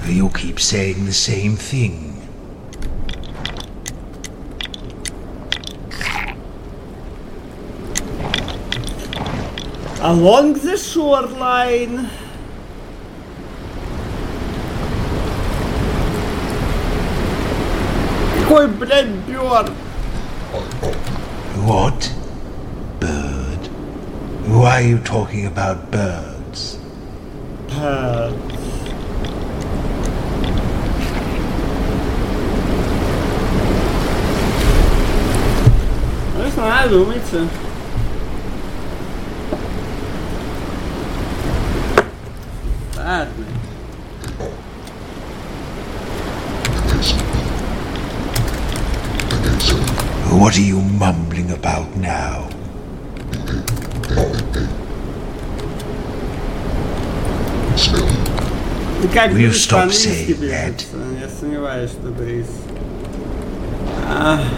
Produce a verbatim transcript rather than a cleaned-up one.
You keep saying the same thing. Along the shoreline. Какой, блядь, bird? What? Bird? Why are you talking about birds? Birds. Не знаю, думается. Ладно. What are you mumbling about now? Ты как Will you будешь stop по-английски saying бежать? that? Я сомневаюсь, что Брис. А...